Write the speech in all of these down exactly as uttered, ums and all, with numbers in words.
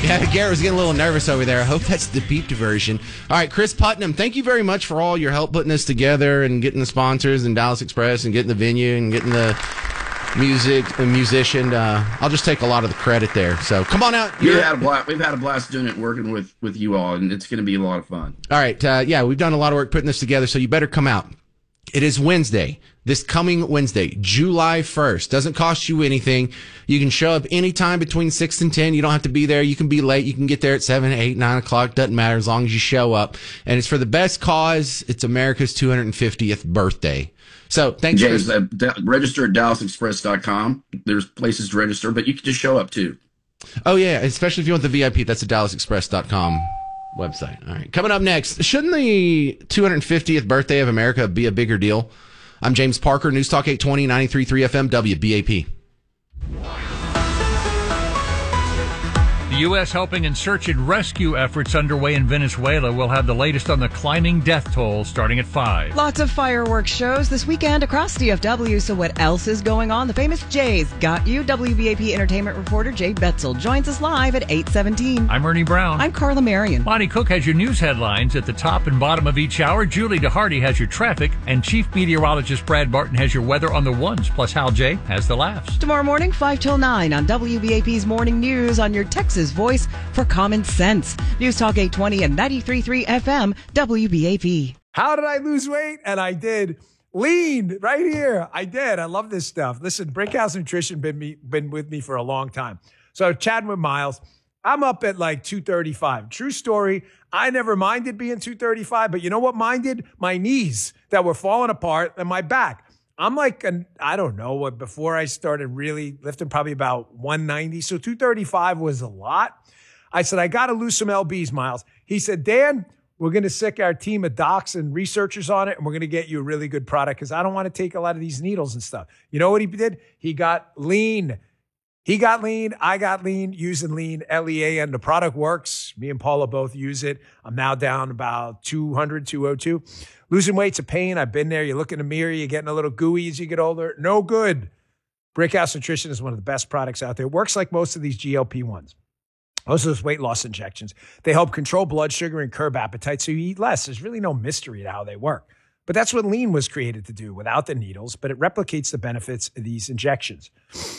Yeah, Garrett was getting a little nervous over there. I hope that's the beeped version. All right, Chris Putnam, thank you very much for all your help putting this together and getting the sponsors and Dallas Express and getting the venue and getting the music and musician. Uh, I'll just take a lot of the credit there. So come on out. We've had a blast. We've had a blast doing it, working with, with you all, and it's going to be a lot of fun. All right. Uh, yeah, we've done a lot of work putting this together, so you better come out. It is Wednesday, this coming Wednesday, July first. Doesn't cost you anything. You can show up anytime between six and ten. You don't have to be there. You can be late. You can get there at seven, eight, nine o'clock. Doesn't matter as long as you show up. And it's for the best cause. It's America's two hundred fiftieth birthday. So thanks, James. for- Uh, d- register at dallas express dot com. There's places to register, but you can just show up too. Oh, yeah, especially if you want the V I P. That's at dallas express dot com. Website. All right. Coming up next, shouldn't the two hundred fiftieth birthday of America be a bigger deal? I'm James Parker, News Talk eight twenty, ninety-three point three F M, W B A P. The U S helping in search and rescue efforts underway in Venezuela. We'll have the latest on the climbing death toll starting at five. Lots of fireworks shows this weekend across D F W. So what else is going on? The famous Jays got you. W B A P entertainment reporter Jay Betzel joins us live at eight seventeen. I'm Ernie Brown. I'm Carla Marion. Monty Cook has your news headlines at the top and bottom of each hour. Julie DeHardy has your traffic. And Chief Meteorologist Brad Barton has your weather on the ones. Plus Hal J has the laughs. Tomorrow morning, five till nine on W B A P's Morning News on your Texas voice for common sense. News Talk eight twenty and ninety-three point three F M, W B A P. How did I lose weight? And I did. Lean right here. I did. I love this stuff. Listen, Brickhouse Nutrition been me been with me for a long time. So chatting with Miles, I'm up at like two thirty-five. True story. I never minded being two thirty-five, but you know what minded? My knees that were falling apart and my back. I'm like, an, I don't know what, before I started really lifting, probably about one ninety. So two thirty-five was a lot. I said, I got to lose some L Bs, Miles. He said, Dan, we're going to sick our team of docs and researchers on it, and we're going to get you a really good product because I don't want to take a lot of these needles and stuff. You know what he did? He got lean. He got lean. I got lean using lean, L E A N. The product works. Me and Paula both use it. I'm now down about two hundred, two oh two. Losing weight's a pain. I've been there. You look in the mirror, you're getting a little gooey as you get older. No good. Brickhouse Nutrition is one of the best products out there. It works like most of these G L P ones. Most of those weight loss injections. They help control blood sugar and curb appetite so you eat less. There's really no mystery to how they work. But that's what lean was created to do without the needles, but it replicates the benefits of these injections.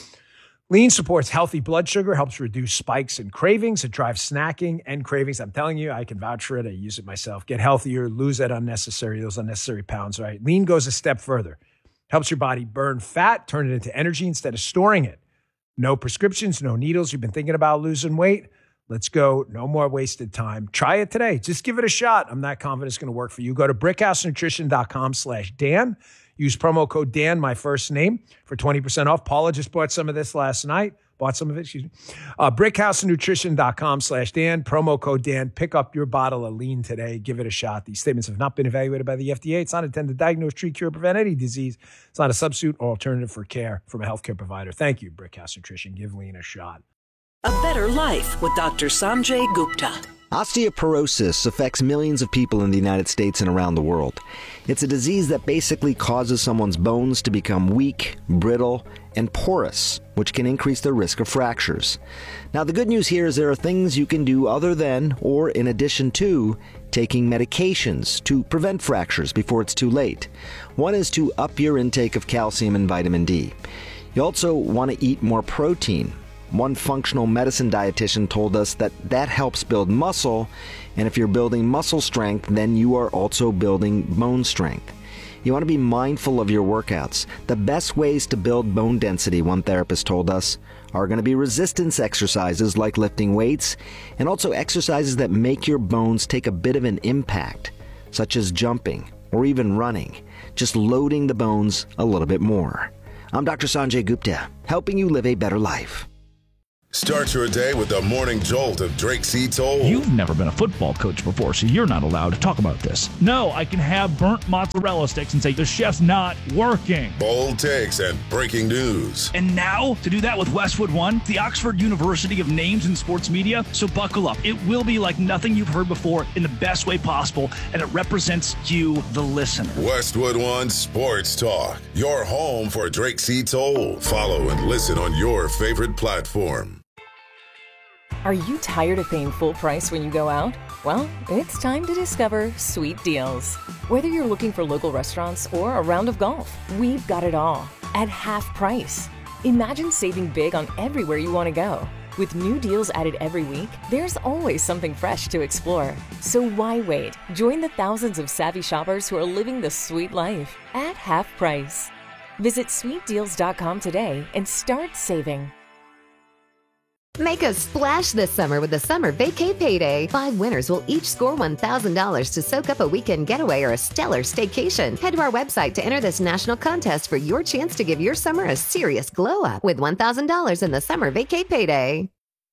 Lean supports healthy blood sugar, helps reduce spikes and cravings. It drives snacking and cravings. I'm telling you, I can vouch for it. I use it myself. Get healthier, lose that unnecessary, those unnecessary pounds, right? Lean goes a step further. Helps your body burn fat, turn it into energy instead of storing it. No prescriptions, no needles. You've been thinking about losing weight? Let's go. No more wasted time. Try it today. Just give it a shot. I'm not confident it's going to work for you. Go to brickhousenutrition.com slash Dan. Use promo code Dan, my first name, for twenty percent off. Paula just bought some of this last night. Bought some of it, excuse me. Uh, brickhousenutrition.com slash Dan. Promo code Dan. Pick up your bottle of lean today. Give it a shot. These statements have not been evaluated by the F D A. It's not intended to diagnose, treat, cure, prevent any disease. It's not a substitute or alternative for care from a healthcare provider. Thank you, Brickhouse Nutrition. Give lean a shot. A better life with Doctor Sanjay Gupta. Osteoporosis affects millions of people in the United States and around the world. It's a disease that basically causes someone's bones to become weak, brittle, and porous, which can increase their risk of fractures. Now, the good news here is there are things you can do other than, or in addition to, taking medications to prevent fractures before it's too late. One is to up your intake of calcium and vitamin D. You also want to eat more protein. One functional medicine dietitian told us that that helps build muscle, and if you're building muscle strength, then you are also building bone strength. You want to be mindful of your workouts. The best ways to build bone density, one therapist told us, are going to be resistance exercises like lifting weights, and also exercises that make your bones take a bit of an impact, such as jumping or even running, just loading the bones a little bit more. I'm Doctor Sanjay Gupta, helping you live a better life. Start your day with the morning jolt of Drake C. Toll. You've never been a football coach before, so you're not allowed to talk about this. No, I can have burnt mozzarella sticks and say, the chef's not working. Bold takes and breaking news. And now, to do that with Westwood One, the Oxford University of names in sports media, so buckle up. It will be like nothing you've heard before in the best way possible, and it represents you, the listener. Westwood One Sports Talk, your home for Drake C. Toll. Follow and listen on your favorite platform. Are you tired of paying full price when you go out? Well, it's time to discover Sweet Deals. Whether you're looking for local restaurants or a round of golf, we've got it all at half price. Imagine saving big on everywhere you want to go. With new deals added every week, there's always something fresh to explore. So why wait? Join the thousands of savvy shoppers who are living the sweet life at half price. Visit sweet deals dot com today and start saving. Make a splash this summer with the Summer Vacay Payday. Five winners will each score one thousand dollars to soak up a weekend getaway or a stellar staycation. Head to our website to enter this national contest for your chance to give your summer a serious glow up with one thousand dollars in the Summer Vacay Payday.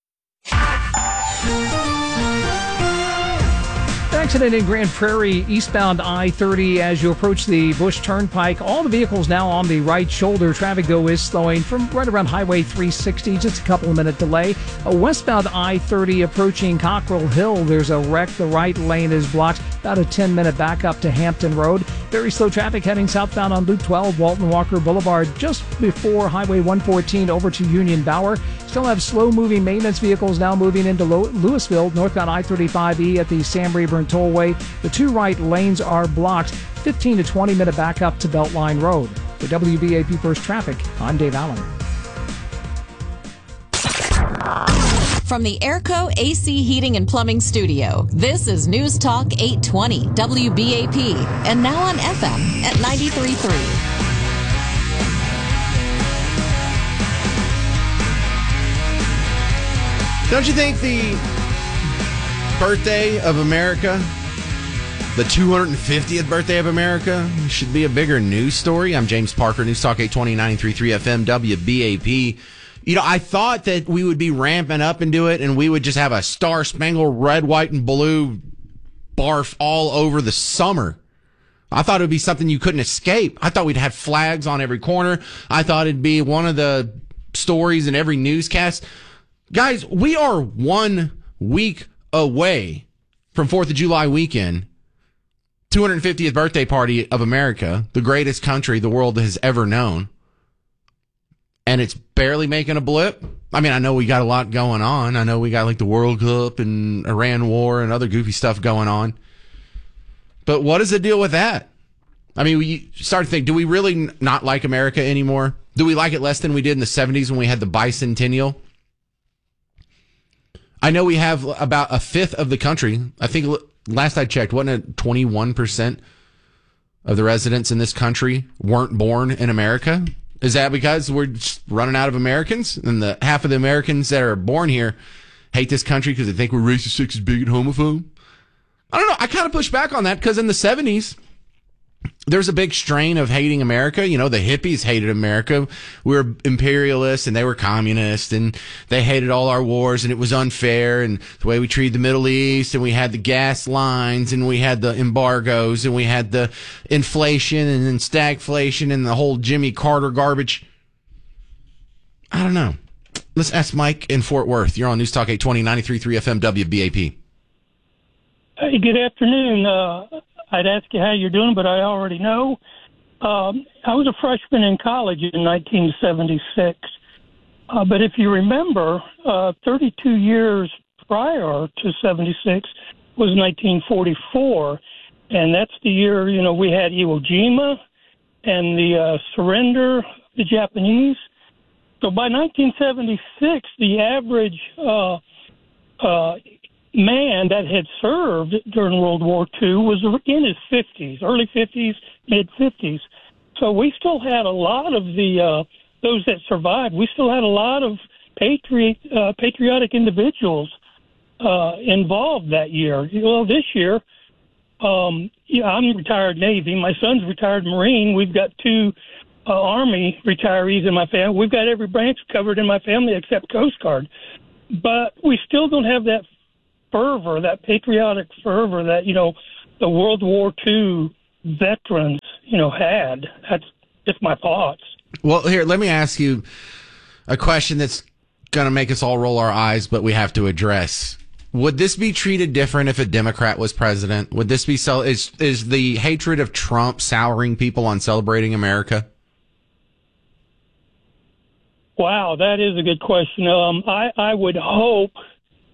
Accident in Grand Prairie, eastbound I thirty as you approach the Bush Turnpike. All the vehicles now on the right shoulder. Traffic, though, is slowing from right around Highway three sixty, just a couple of minute delay. A westbound I thirty approaching Cockrell Hill. There's a wreck. The right lane is blocked. About a ten minute backup to Hampton Road. Very slow traffic heading southbound on Loop twelve, Walton Walker Boulevard, just before Highway one fourteen over to Union Bower. Still have slow-moving maintenance vehicles now moving into Louisville, northbound I thirty-five E at the Sam Rayburn Tollway. The two right lanes are blocked. fifteen to twenty minute backup to Beltline Road. For W B A P First Traffic, I'm Dave Allen. From the Airco A C Heating and Plumbing Studio, this is News Talk eight twenty W B A P, and now on F M at ninety-three point three. Don't you think the birthday of America, the two hundred fiftieth birthday of America, should be a bigger news story? I'm James Parker, News Talk eight twenty, ninety-three point three F M, W B A P. You know, I thought that we would be ramping up into it and we would just have a star-spangled red, white, and blue barf all over the summer. I thought it would be something you couldn't escape. I thought we'd have flags on every corner. I thought it'd be one of the stories in every newscast. Guys, we are one week away from fourth of July weekend, two hundred fiftieth birthday party of America, the greatest country the world has ever known. And it's barely making a blip. I mean, I know we got a lot going on. I know we got like the World Cup and Iran war and other goofy stuff going on. But what is the deal with that? I mean, we start to think, do we really not like America anymore? Do we like it less than we did in the seventies when we had the bicentennial? I know we have about a fifth of the country. I think last I checked, wasn't it twenty-one percent of the residents in this country weren't born in America? Is that because we're just running out of Americans? And the half of the Americans that are born here hate this country because they think we're racist, sexist, bigot, homophobe? I don't know. I kind of push back on that because in the seventies, there's a big strain of hating America. You know, the hippies hated America. We were imperialists and they were communists and they hated all our wars and it was unfair and the way we treated the Middle East, and we had the gas lines and we had the embargoes and we had the inflation and then stagflation and the whole Jimmy Carter garbage. I don't know. Let's ask Mike in Fort Worth. You're on News Talk eight twenty, ninety-three point three F M, W B A P. Hey, good afternoon. Uh, I'd ask you how you're doing, but I already know. Um, I was a freshman in college in nineteen seventy-six. Uh, but if you remember, uh, thirty-two years prior to seventy-six was nineteen forty-four. And that's the year, you know, we had Iwo Jima and the uh, surrender of the Japanese. So by nineteen seventy-six, the average uh, uh, man that had served during World War Two was in his fifties, early fifties, mid-fifties. So we still had a lot of the, uh, those that survived, we still had a lot of patriot, uh, patriotic individuals uh, involved that year. Well, this year, um, yeah, I'm retired Navy. My son's retired Marine. We've got two uh, Army retirees in my family. We've got every branch covered in my family except Coast Guard. But we still don't have that fervor, that patriotic fervor that, you know, the World War Two veterans, you know, had. That's just my thoughts. Well, here, let me ask you a question that's going to make us all roll our eyes, but we have to address. Would this be treated different if a Democrat was president? Would this be so? Is is the hatred of Trump souring people on celebrating America? Wow, that is a good question. Um, I, I would hope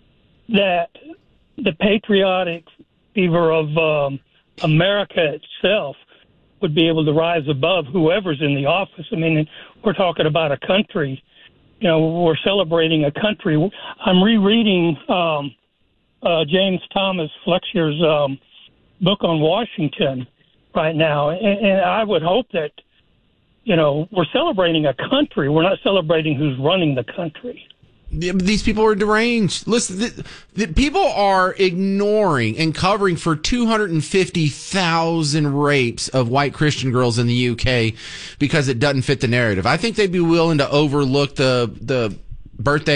that the patriotic fever of um, America itself would be able to rise above whoever's in the office. I mean, we're talking about a country. You know, we're celebrating a country. I'm rereading um, uh, James Thomas Flexier's um, book on Washington right now, and, and I would hope that, you know, we're celebrating a country. We're not celebrating who's running the country. These people are deranged. Listen, the, the people are ignoring and covering for two hundred fifty thousand rapes of white Christian girls in the U K because it doesn't fit the narrative. I think they'd be willing to overlook the the birthday